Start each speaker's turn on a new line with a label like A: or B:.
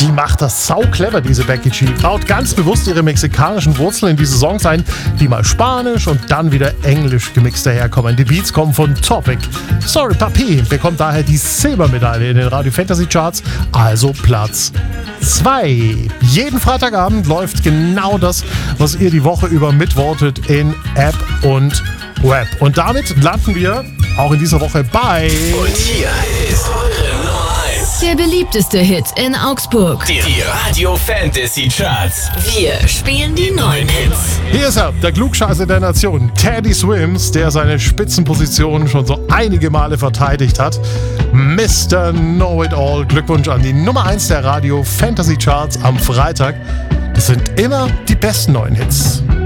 A: Die macht das sau clever, diese Becky G. Baut ganz bewusst ihre mexikanischen Wurzeln in diese Songs ein, die mal spanisch und dann wieder englisch gemixt daherkommen. Die Beats kommen von Topic. Sorry Papi bekommt daher die Silbermedaille in den Radio Fantasy Charts, also Platz 2. Jeden Freitagabend läuft genau das, was ihr die Woche über mitvotet in App und Web. Und damit landen wir auch in dieser Woche bei...
B: Und hier ist eure Nummer 1.
C: Der beliebteste Hit in Augsburg.
B: Die Radio Fantasy Charts.
C: Wir spielen die neuen Hits.
A: Hier ist er, der Klugscheißer der Nation, Teddy Swims, der seine Spitzenposition schon so einige Male verteidigt hat. Mr. Know-It-All, Glückwunsch an die Nummer 1 der Radio Fantasy Charts am Freitag. Es sind immer die besten neuen Hits.